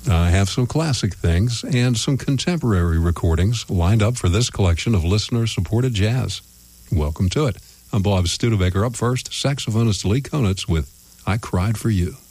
I have some classic things and some contemporary recordings lined up for this collection of listener-supported jazz. Welcome to it. I'm Bob Studebaker. Up first, saxophonist Lee Konitz with I Cried for You.